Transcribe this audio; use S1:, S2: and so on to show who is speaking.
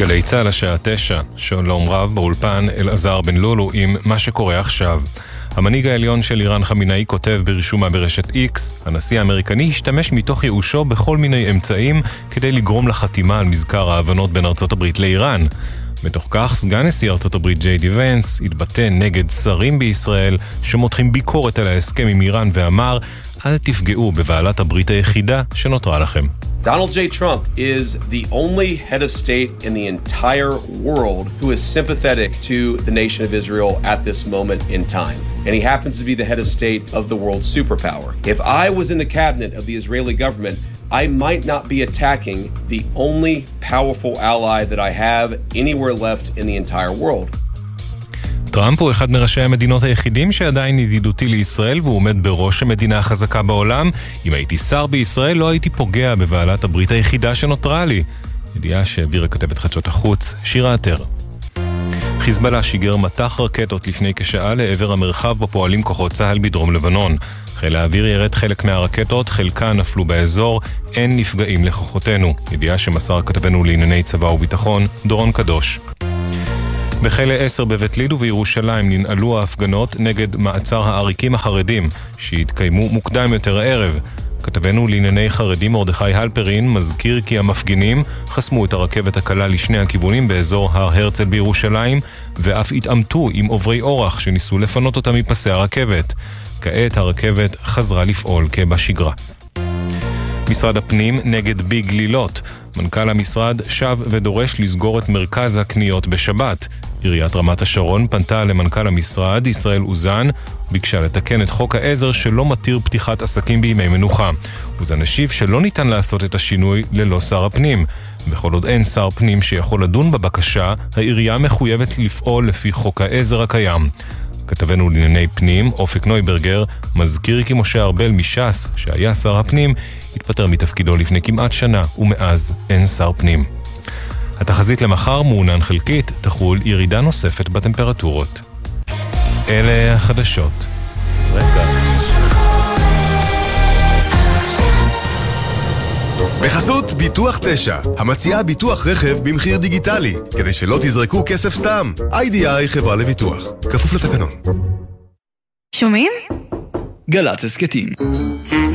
S1: גלי צהל השעה 9, שלום רב באולפן אלעזר בן לולו עם מה שקורה עכשיו. המנהיג העליון של איראן חמינאי כותב ברשומה ברשת X, הנשיא האמריקני השתמש מתוך ייאושו בכל מיני אמצעים כדי לגרום לחתימה על מזכר ההבנות בין ארצות הברית לאיראן. בתוך כך, סגן נשיא ארצות הברית ג'יי די ונס התבטא נגד שרים בישראל שמותחים ביקורת על ההסכם עם איראן ואמר, אל תפגעו בבעלת הברית היחידה שנותרה לכם.
S2: Donald J. Trump is the only head of state in the entire world who is sympathetic to the nation of Israel at this moment in time. And he happens to be the head of state of the world's superpower. If I was in the cabinet of the Israeli government, I might not be attacking the only powerful ally that I have anywhere left in the entire world.
S1: טראמפ הוא אחד מראשי המדינות היחידים שעדיין ידידותי לישראל והוא עומד בראש המדינה החזקה בעולם. אם הייתי שר בישראל לא הייתי פוגע בבעלת הברית היחידה שנותרה לי. ידיעה שהעבירה כתבת חדשות החוץ שירה עטר. חיזבאללה שיגר מטח רקטות לפני כשעה לעבר המרחב בו פועלים כוחות צה"ל בדרום לבנון. חיל האוויר ירד חלק מהרקטות, חלקן נפלו באזור, אין נפגעים לכוחותינו. ידיעה שמסר כתבנו לענייני צבא וביטחון דורון קדוש. בכלא 10 בבית ליד ובירושלים ננעלו ההפגנות נגד מעצר העריקים החרדים שהתקיימו מוקדם יותר הערב. כתבנו לענייני חרדים מרדכי הלפרין מזכיר כי המפגינים חסמו את הרכבת הקלה לשני הכיוונים באזור הר הרצל בירושלים ואף התעמתו עם עוברי אורח שניסו לפנות אותם מפסי הרכבת. כעת הרכבת חזרה לפעול כבשגרה. משרד הפנים נגד ביג לילות. מנכ"ל המשרד שב ודורש לסגור את מרכז הקניות בשבת. עיריית רמת השרון פנתה למנכ"ל המשרד ישראל אוזן, ביקשה לתקן את חוק העזר שלא מתיר פתיחת עסקים בימי מנוחה. אוזן השיב שלא ניתן לעשות את השינוי ללא שר הפנים. וכל עוד אין שר פנים שיכול לדון בבקשה, העירייה מחויבת לפעול לפי חוק העזר הקיים. כתבנו לענייני פנים, אופק נויברגר, מזכיר כי משה ארבל מש"ס, שהיה שר הפנים, התפטר מתפקידו לפני כמעט שנה, ומאז אין שר פנים. התחזית למחר מעונן חלקית, תחול ירידה נוספת בטמפרטורות. אלה החדשות. רגע.
S3: בחסות ביטוח 9, המציעה ביטוח רכב במחיר דיגיטלי, כדי שלא תזרקו כסף סתם. IDI חברה לביטוח, כפוף לתקנון.
S4: שומעים?
S5: גל"צ הסכתים.